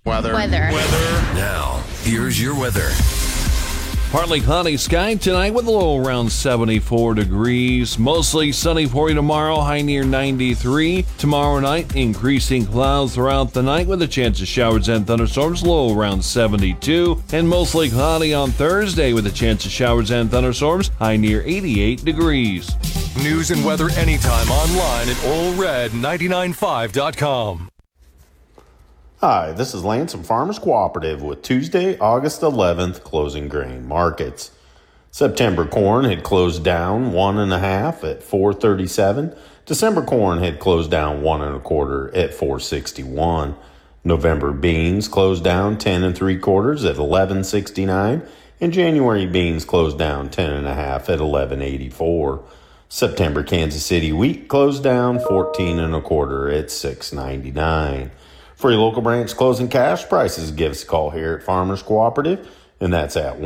Weather. Now, here's your weather. Partly cloudy sky tonight with a low around 74 degrees. Mostly sunny for you tomorrow, high near 93. Tomorrow night, increasing clouds throughout the night with a chance of showers and thunderstorms, low around 72. And mostly cloudy on Thursday with a chance of showers and thunderstorms, high near 88 degrees. News and weather anytime online at allred995.com. Hi, this is Lance from Farmers Cooperative with Tuesday, August 11th closing grain markets. September corn had closed down 1.5 at $4.37. December corn had closed down 1 1/4 at $4.61. November beans closed down 10 3/4 at $11.69, and January beans closed down 10.5 at $11.84. September Kansas City wheat closed down 14 1/4 at $6.99. For your local branch closing cash prices, give us a call here at Farmers Cooperative, and that's at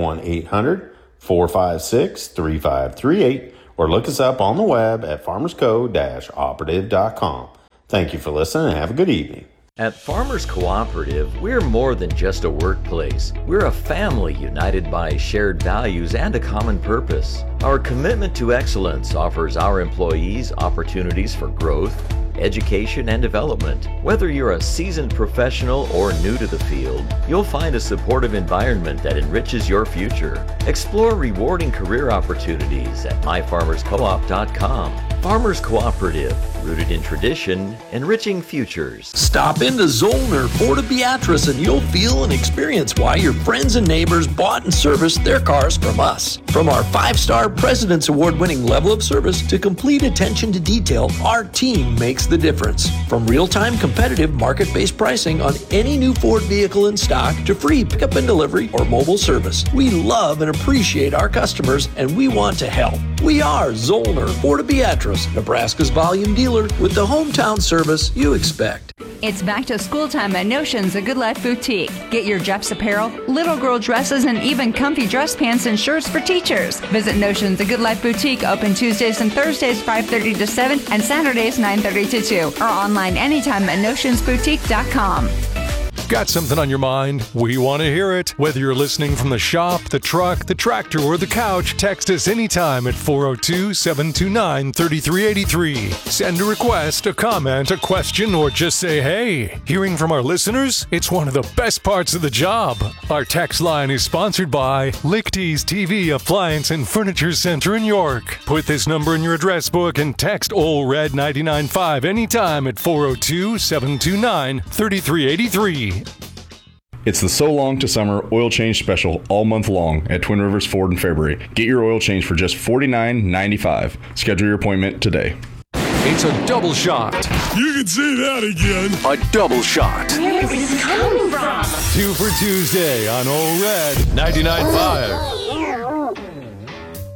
1-800-456-3538, or look us up on the web at farmersco-operative.com. Thank you for listening and have a good evening. At Farmers Cooperative, we're more than just a workplace. We're a family united by shared values and a common purpose. Our commitment to excellence offers our employees opportunities for growth, education, and development. Whether you're a seasoned professional or new to the field, you'll find a supportive environment that enriches your future. Explore rewarding career opportunities at myfarmerscoop.com. Farmers Cooperative, rooted in tradition, enriching futures. Stop into Zollner Ford of Beatrice and you'll feel and experience why your friends and neighbors bought and serviced their cars from us. From our 5-star President's Award-winning level of service to complete attention to detail, our team makes the difference. From real-time competitive market-based pricing on any new Ford vehicle in stock to free pickup and delivery or mobile service, we love and appreciate our customers and we want to help. We are Zollner Ford of Beatrice, Nebraska's volume dealer with the hometown service you expect. It's back to school time at Notions, a Good Life boutique. Get your Jeff's apparel, little girl dresses, and even comfy dress pants and shirts for teachers. Visit Notions, a Good Life boutique, open Tuesdays and Thursdays 5:30 to 7 and Saturdays 9:30 to 2, or online anytime at notionsboutique.com. Got something on your mind? We want to hear it. Whether you're listening from the shop, the truck, the tractor, or the couch, text us anytime at 402-729-3383. Send a request, a comment, a question, or just say hey. Hearing from our listeners? It's one of the best parts of the job. Our text line is sponsored by Lichty's TV Appliance and Furniture Center in York. Put this number in your address book and text OLRED995 anytime at 402-729-3383. It's the So Long to Summer oil change special all month long at Twin Rivers Ford in February. Get your oil change for just $49.95. Schedule your appointment today. It's a double shot. You can say that again. A double shot. Where is this coming from? 2 for Tuesday on Old Red 99.5.